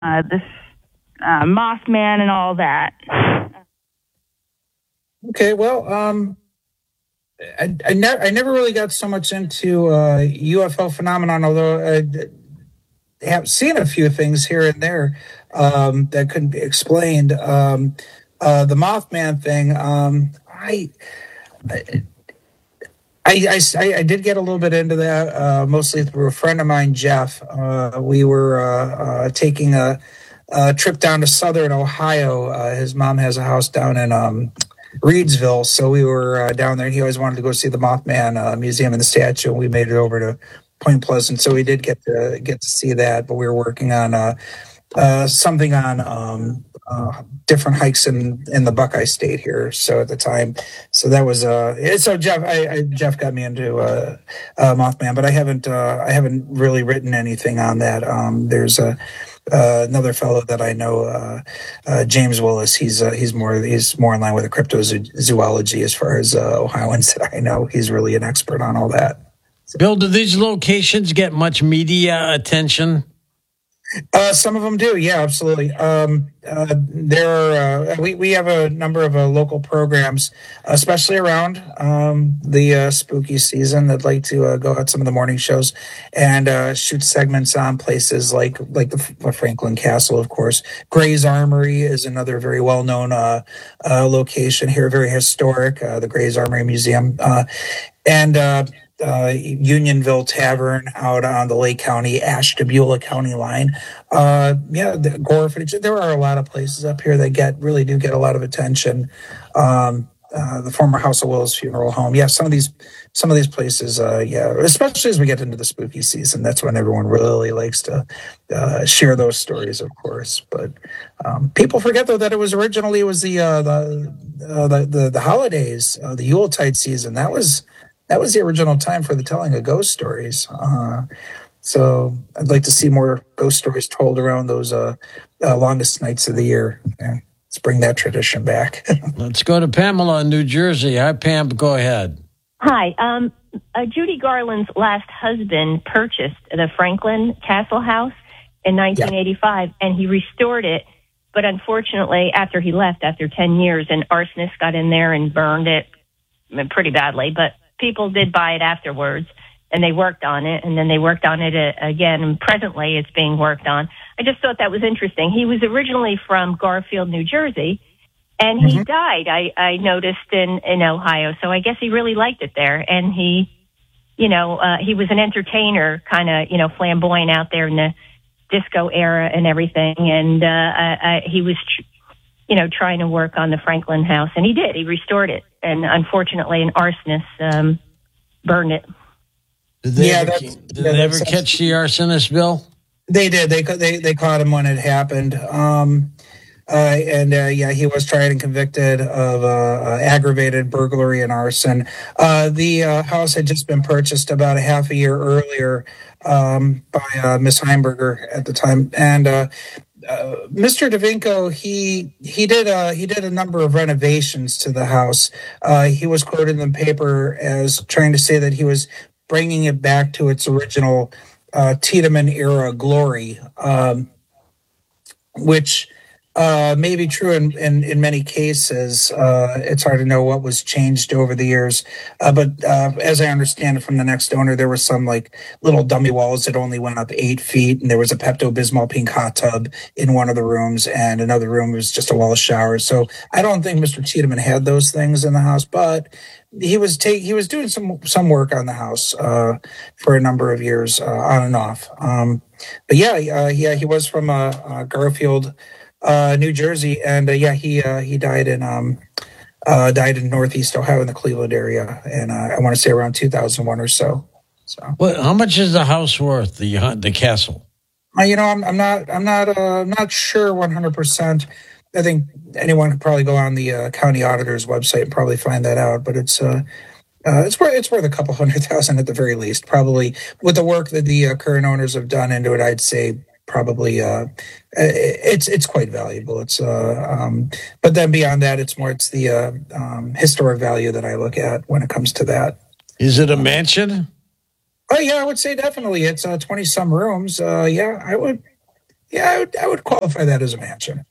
this Mothman and all that. Okay, well, I never really got so much into UFO phenomenon, although I have seen a few things here and there that couldn't be explained. The Mothman thing, I did get a little bit into that, mostly through a friend of mine, Jeff. We were taking a trip down to southern Ohio. His mom has a house down in Reedsville, so we were down there. And he always wanted to go see the Mothman Museum and the statue. And we made it over to Point Pleasant, so we did get to see that. But we were working on something on different hikes in the Buckeye State here. So at the time, so that was so Jeff got me into Mothman, but I haven't really written anything on that. There's another fellow that I know, James Willis. He's more in line with the cryptozoology as far as Ohioans that I know. He's really an expert on all that. So. Bill, do these locations get much media attention? Some of them do, yeah, absolutely. There are we have a number of local programs, especially around the spooky season, that like to go at some of the morning shows and shoot segments on places like the Franklin Castle, of course. Gray's Armory is another very well known location here, very historic. The Gray's Armory Museum and. Unionville Tavern out on the Lake County, Ashtabula County line. The Gore Footage. There are a lot of places up here that really do get a lot of attention. The former House of Wills Funeral Home. Yeah, some of these places. Especially as we get into the spooky season, that's when everyone really likes to share those stories, of course. But people forget though that it was the holidays, the Yuletide season. That was the original time for the telling of ghost stories. So I'd like to see more ghost stories told around those longest nights of the year. Yeah, let's bring that tradition back. Let's go to Pamela in New Jersey. Hi, Pam. Go ahead. Hi. Judy Garland's last husband purchased the Franklin Castle house in 1985, and he restored it. But unfortunately, after he left, after 10 years, an arsonist got in there and burned it pretty badly. But people did buy it afterwards, and they worked on it, and then they worked on it again, and presently it's being worked on. I just thought that was interesting. He was originally from Garfield, New Jersey, and he died, I noticed, in Ohio, so I guess he really liked it there, and he was an entertainer, kind of, flamboyant out there in the disco era and everything, and he was trying to work on the Franklin house, and he did. He restored it, and unfortunately, an arsonist burned it. Did they ever catch the arsonist, Bill? They did. They caught him when it happened. He was tried and convicted of aggravated burglary and arson. The house had just been purchased about a half a year earlier by Miss Heimberger at the time, and Mr. DeVinco, he did a number of renovations to the house. He was quoted in the paper as trying to say that he was bringing it back to its original Tiedemann era glory, which may be true in many cases. It's hard to know what was changed over the years. But as I understand it from the next owner, there were some like little dummy walls that only went up 8 feet. And there was a Pepto-Bismol pink hot tub in one of the rooms, and another room was just a wall of showers. So I don't think Mr. Tiedemann had those things in the house, but he was doing some work on the house for a number of years on and off. But he was from Garfield, New Jersey, and he died in Northeast Ohio in the Cleveland area, and I want to say around 2001 or so. So, well, how much is the house worth? The castle? I'm not sure 100%. I think anyone could probably go on the county auditor's website and probably find that out. But it's worth a couple $100,000 at the very least. Probably with the work that the current owners have done into it, I'd say probably it's quite valuable. It's but then beyond that, it's the historic value that I look at when it comes to that. Is it a mansion? Oh yeah, I would say definitely. It's 20 some rooms. I would yeah, I would qualify that as a mansion.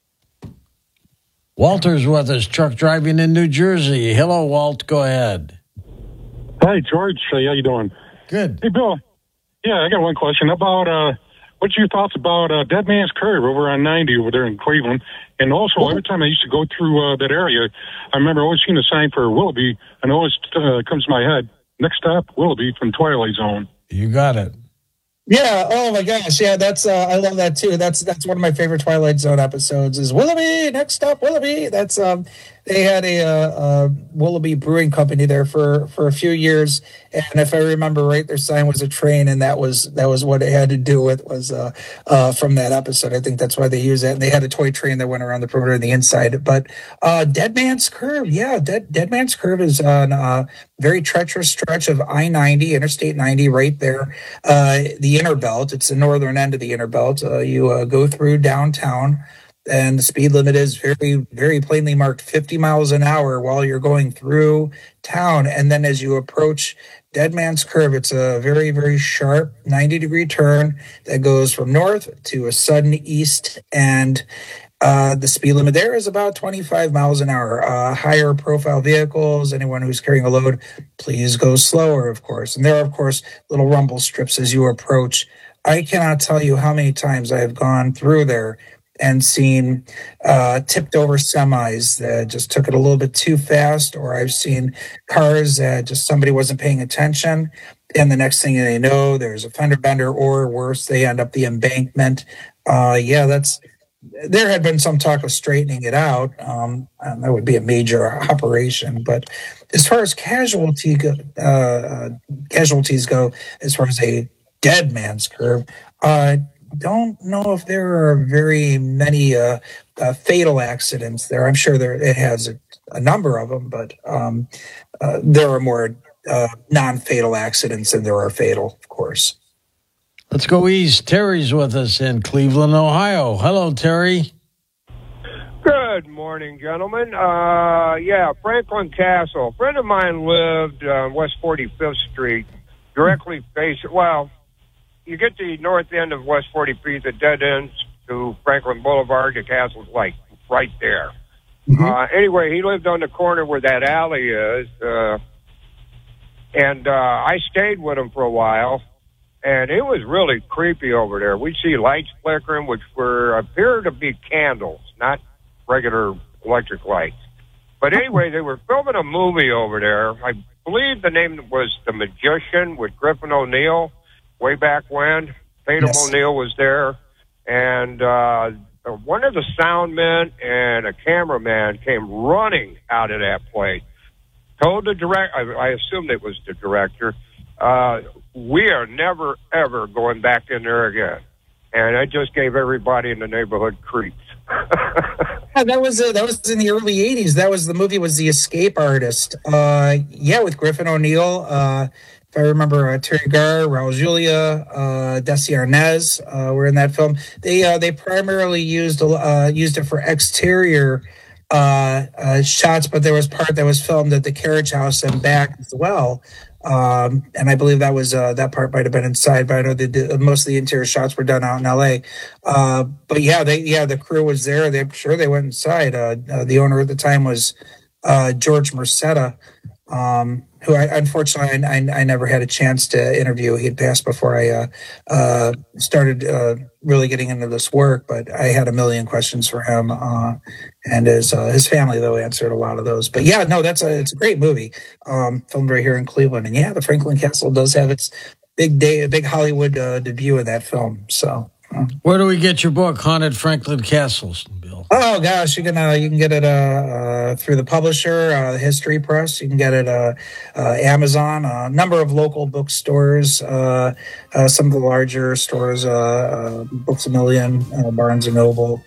Walter's with us, truck driving in New Jersey. Hello, Walt. Go ahead. Hi, George. How you doing? Good. Hey, Bill. Yeah, I got one question about what's your thoughts about Dead Man's Curve over on 90 over there in Cleveland? And also, every time I used to go through that area, I remember always seeing a sign for Willoughby, and it always comes to my head. Next stop, Willoughby from Twilight Zone. You got it. Yeah. Oh my gosh. Yeah. That's I love that too. That's one of my favorite Twilight Zone episodes. Is Willoughby. Next stop, Willoughby. That's they had a Willoughby Brewing Company there for a few years, and if I remember right, their sign was a train, and that was what it had to do with was from that episode. I think that's why they use it. And they had a toy train that went around the perimeter and the inside. But Dead Man's Curve, yeah, Dead Man's Curve is on a very treacherous stretch of I-90, Interstate 90, right there. The Inner Belt. It's the northern end of the Inner Belt. You go through downtown. And the speed limit is very, very plainly marked 50 miles an hour while you're going through town. And then as you approach Dead Man's Curve, it's a very, very sharp 90-degree turn that goes from north to a sudden east. And the speed limit there is about 25 miles an hour. Higher profile vehicles, anyone who's carrying a load, please go slower, of course. And there are, of course, little rumble strips as you approach. I cannot tell you how many times I have gone through there and seen tipped over semis that just took it a little bit too fast, or I've seen cars that just somebody wasn't paying attention, and the next thing they know, there's a fender bender, or worse, they end up the embankment. There had been some talk of straightening it out. And that would be a major operation. But as far as casualties go, as far as a Dead Man's Curve, don't know if there are very many fatal accidents there. I'm sure it has a number of them, but there are more non-fatal accidents than there are fatal, of course. Let's go east. Terry's with us in Cleveland, Ohio. Hello, Terry. Good morning, gentlemen. Franklin Castle. A friend of mine lived on West 45th Street, directly facing, you get the north end of West 45th, the dead ends to Franklin Boulevard. The castle's like right there. Mm-hmm. Anyway, he lived on the corner where that alley is, and I stayed with him for a while, and it was really creepy over there. We'd see lights flickering, which appeared to be candles, not regular electric lights. But anyway, they were filming a movie over there. I believe the name was The Magician with Griffin O'Neill. Way back when, Tatum O'Neill was there, and one of the sound men and a cameraman came running out of that place. Told the director, I assumed it was the director, we are never, ever going back in there again. And I just gave everybody in the neighborhood creeps. That was in the early 80s. The movie was The Escape Artist. With Griffin O'Neill. If I remember, Terry Garr, Raul Julia, Desi Arnaz were in that film. They primarily used it for exterior shots, but there was part that was filmed at the carriage house and back as well. And I believe that part might have been inside, but I know most of the interior shots were done out in LA. The crew was there. I'm sure they went inside. The owner at the time was George Merceda, who unfortunately I never had a chance to interview. He had passed before I started really getting into this work, but I had a million questions for him, and his family, though, answered a lot of those. But it's a great movie, filmed right here in Cleveland, and the Franklin Castle does have its big Hollywood debut in that film. So, where do we get your book, Haunted Franklin Castles, Bill? Oh gosh, you can get it through the publisher, History Press. You can get it Amazon, a number of local bookstores, some of the larger stores, Books A Million, Barnes and Noble.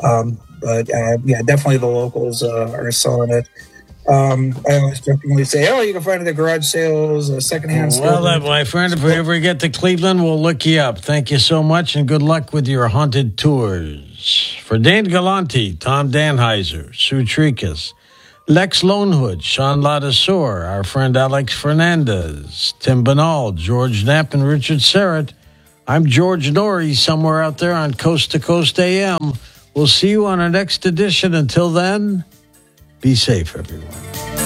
Definitely the locals are selling it. I always jokingly say, you can find it at garage sales, secondhand stores. Well, my friend, if we ever get to Cleveland, we'll look you up. Thank you so much, and good luck with your haunted tours. For Dane Galanti, Tom Danheiser, Sue Tricas, Lex Lonehood, Sean Ladasor, our friend Alex Fernandez, Tim Banal, George Knapp, and Richard Serrett, I'm George Norrie, somewhere out there on Coast to Coast AM. We'll see you on our next edition. Until then, be safe, everyone.